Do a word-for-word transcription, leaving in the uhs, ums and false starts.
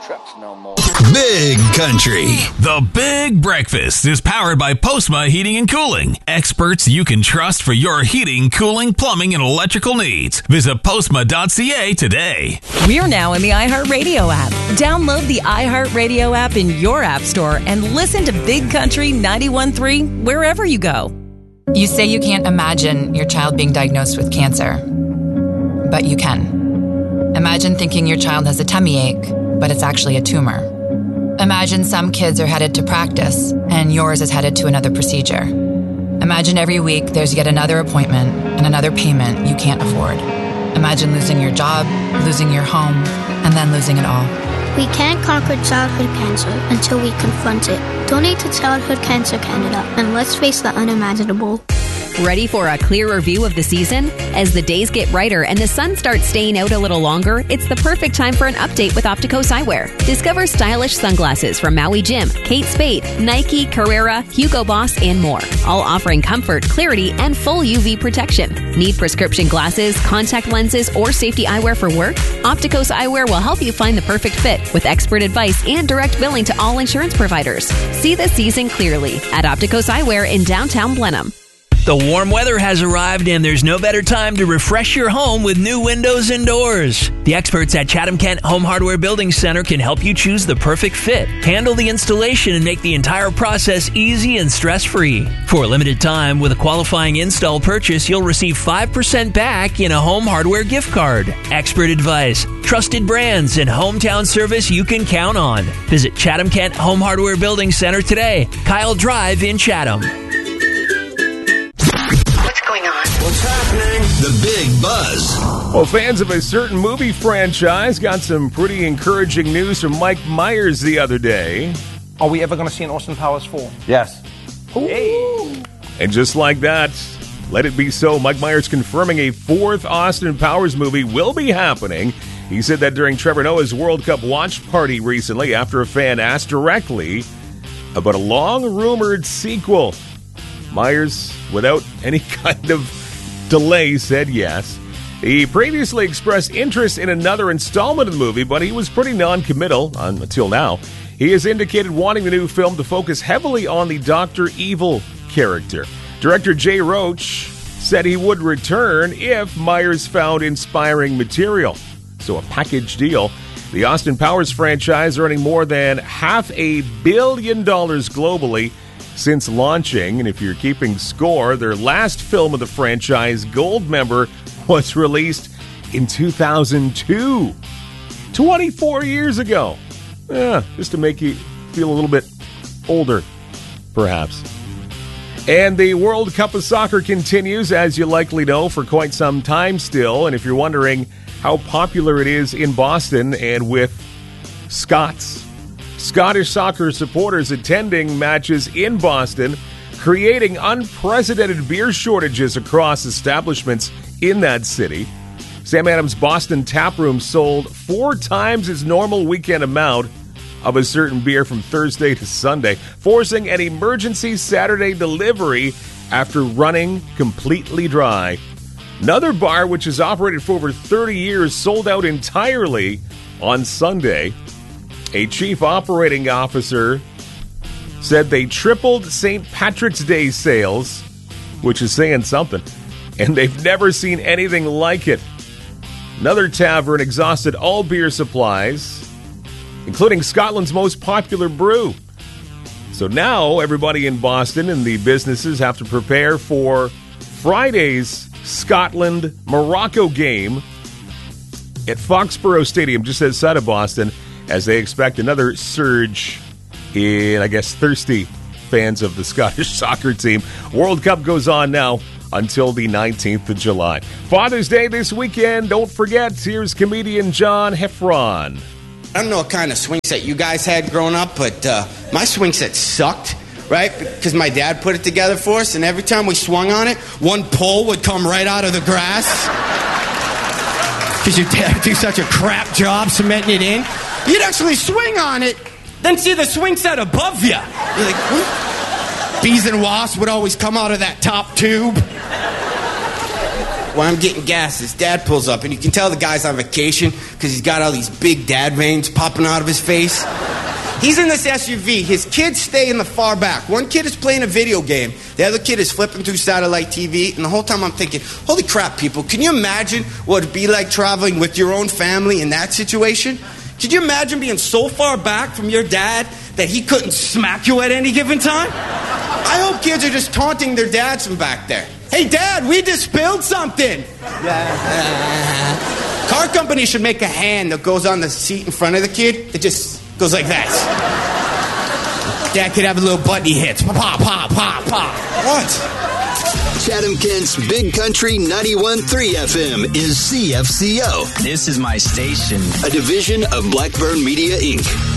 trucks no more. Big Country. The Big Breakfast is powered by Postma Heating and Cooling. Experts you can trust for your heating, cooling, plumbing, and electrical needs. Visit postma dot c a today. We're now in the iHeartRadio app. Download the iHeartRadio app in your app store and listen to Big Country ninety-one point three wherever you go. You say you can't imagine your child being diagnosed with cancer, but you can. Imagine thinking your child has a tummy ache, but it's actually a tumor. Imagine some kids are headed to practice, and yours is headed to another procedure. Imagine every week there's yet another appointment and another payment you can't afford. Imagine losing your job, losing your home, and then losing it all. We can't conquer childhood cancer until we confront it. Donate to Childhood Cancer Canada, and let's face the unimaginable. Ready for a clearer view of the season? As the days get brighter and the sun starts staying out a little longer, it's the perfect time for an update with Opticos Eyewear. Discover stylish sunglasses from Maui Jim, Kate Spade, Nike, Carrera, Hugo Boss, and more. All offering comfort, clarity, and full U V protection. Need prescription glasses, contact lenses, or safety eyewear for work? Opticos Eyewear will help you find the perfect fit with expert advice and direct billing to all insurance providers. See the season clearly at Opticos Eyewear in downtown Blenheim. The warm weather has arrived, and there's no better time to refresh your home with new windows and doors. The experts at Chatham-Kent Home Hardware Building Center can help you choose the perfect fit, handle the installation, and make the entire process easy and stress-free. For a limited time, with a qualifying install purchase, you'll receive five percent back in a home hardware gift card. Expert advice, trusted brands, and hometown service you can count on. Visit Chatham-Kent Home Hardware Building Center today. Kyle Drive in Chatham. What's happening? The Big Buzz. Well, fans of a certain movie franchise got some pretty encouraging news from Mike Myers the other day. Are we ever going to see an Austin Powers four? Yes. Hey. And just like that, let it be so. Mike Myers confirming a fourth Austin Powers movie will be happening. He said that during Trevor Noah's World Cup watch party recently after a fan asked directly about a long-rumored sequel. Myers, without any kind of delay, said yes. He previously expressed interest in another installment of the movie, but he was pretty non-committal until now. He has indicated wanting the new film to focus heavily on the Doctor Evil character. Director Jay Roach said he would return if Myers found inspiring material. So a package deal. The Austin Powers franchise earning more than half a billion dollars globally since launching, and if you're keeping score, their last film of the franchise, Goldmember, was released in two thousand two. twenty-four years ago. Yeah, just to make you feel a little bit older, perhaps. And the World Cup of Soccer continues, as you likely know, for quite some time still. And if you're wondering how popular it is in Boston and with Scots, Scottish soccer supporters attending matches in Boston, creating unprecedented beer shortages across establishments in that city. Sam Adams Boston Taproom sold four times its normal weekend amount of a certain beer from Thursday to Sunday, forcing an emergency Saturday delivery after running completely dry. Another bar, which has operated for over thirty years, sold out entirely on Sunday. A chief operating officer said they tripled Saint Patrick's Day sales, which is saying something, and they've never seen anything like it. Another tavern exhausted all beer supplies, including Scotland's most popular brew. So now everybody in Boston and the businesses have to prepare for Friday's Scotland-Morocco game at Foxborough Stadium, just outside of Boston, as they expect another surge in, I guess, thirsty fans of the Scottish soccer team. World Cup goes on now until the nineteenth of July. Father's Day this weekend. Don't forget, here's comedian John Heffron. I don't know what kind of swing set you guys had growing up, but uh, my swing set sucked, right? Because my dad put it together for us, and every time we swung on it, one pole would come right out of the grass. Because your dad would do such a crap job cementing it in. You'd actually swing on it, then see the swing set above you. You're like, what? Bees and wasps would always come out of that top tube. while I'm getting gas, his dad pulls up, and you can tell the guy's on vacation because he's got all these big dad veins popping out of his face. He's in this S U V. His kids stay in the far back. One kid is playing a video game. The other kid is flipping through satellite T V. And the whole time I'm thinking, holy crap, people, can you imagine what it'd be like traveling with your own family in that situation? Could you imagine being so far back from your dad that he couldn't smack you at any given time? I hope kids are just taunting their dads from back there. Hey, Dad, we just spilled something. Car company should make a hand that goes on the seat in front of the kid. It just goes like that. Dad could have a little button he hits. Pa, pa, pa, pa, pa. What? Chatham Kent's Big Country ninety-one point three F M is C F C O. This is my station. A division of Blackburn Media, Incorporated.